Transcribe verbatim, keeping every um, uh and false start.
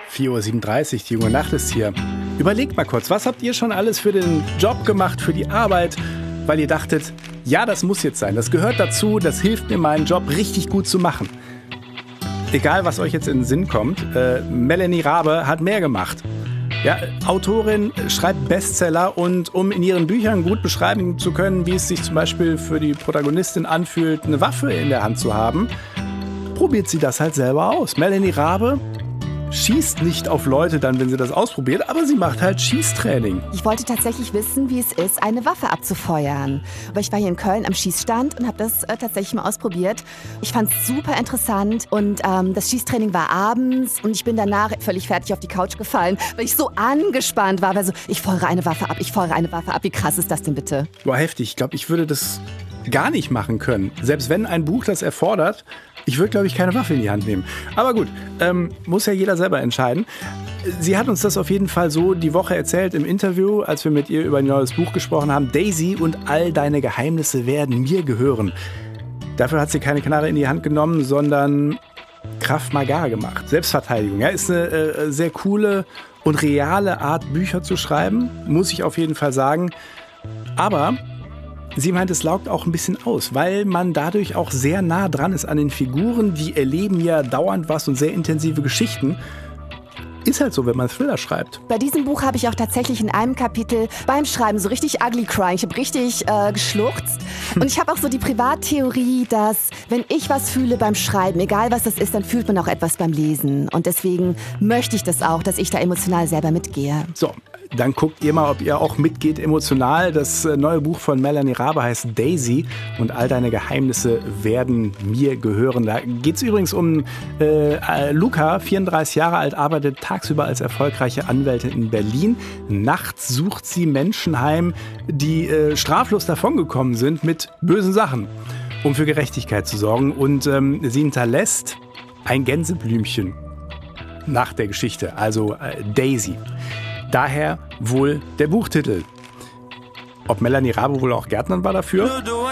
vier Uhr siebenunddreißig, die junge Nacht ist hier. Überlegt mal kurz, was habt ihr schon alles für den Job gemacht, für die Arbeit, weil ihr dachtet, ja, das muss jetzt sein, das gehört dazu, das hilft mir, meinen Job richtig gut zu machen. Egal, was euch jetzt in den Sinn kommt, äh, Melanie Rabe hat mehr gemacht. Ja, Autorin, schreibt Bestseller und um in ihren Büchern gut beschreiben zu können, wie es sich zum Beispiel für die Protagonistin anfühlt, eine Waffe in der Hand zu haben, probiert sie das halt selber aus. Melanie Rabe schießt nicht auf Leute dann, wenn sie das ausprobiert, aber sie macht halt Schießtraining. Ich wollte tatsächlich wissen, wie es ist, eine Waffe abzufeuern. Aber ich war hier in Köln am Schießstand und habe das äh, tatsächlich mal ausprobiert. Ich fand es super interessant und ähm, das Schießtraining war abends und ich bin danach völlig fertig auf die Couch gefallen, weil ich so angespannt war. Also ich feuere eine Waffe ab, ich feuere eine Waffe ab. Wie krass ist das denn bitte? Boah, heftig. Ich glaube, ich würde das gar nicht machen können. Selbst wenn ein Buch das erfordert, ich würde, glaube ich, keine Waffe in die Hand nehmen. Aber gut, ähm, muss ja jeder selber entscheiden. Sie hat uns das auf jeden Fall so die Woche erzählt im Interview, als wir mit ihr über ein neues Buch gesprochen haben. Daisy und all deine Geheimnisse werden mir gehören. Dafür hat sie keine Knarre in die Hand genommen, sondern Krav Maga gemacht. Selbstverteidigung. Ja, ist eine äh, sehr coole und reale Art, Bücher zu schreiben, muss ich auf jeden Fall sagen. Aber sie meint, es laugt auch ein bisschen aus, weil man dadurch auch sehr nah dran ist an den Figuren. Die erleben ja dauernd was und sehr intensive Geschichten. Ist halt so, wenn man Thriller schreibt. Bei diesem Buch habe ich auch tatsächlich in einem Kapitel beim Schreiben so richtig ugly crying. Ich habe richtig äh, geschluchzt. Und ich habe auch so die Privattheorie, dass wenn ich was fühle beim Schreiben, egal was das ist, dann fühlt man auch etwas beim Lesen. Und deswegen möchte ich das auch, dass ich da emotional selber mitgehe. So, dann guckt ihr mal, ob ihr auch mitgeht emotional. Das neue Buch von Melanie Rabe heißt Daisy und all deine Geheimnisse werden mir gehören. Da geht es übrigens um äh, Luca, vierunddreißig Jahre alt, arbeitet tagsüber als erfolgreiche Anwältin in Berlin. Nachts sucht sie Menschen heim, die äh, straflos davongekommen sind mit bösen Sachen, um für Gerechtigkeit zu sorgen. Und ähm, sie hinterlässt ein Gänseblümchen nach der Geschichte, also äh, Daisy. Daher wohl der Buchtitel. Ob Melanie Rabe wohl auch Gärtnerin war dafür?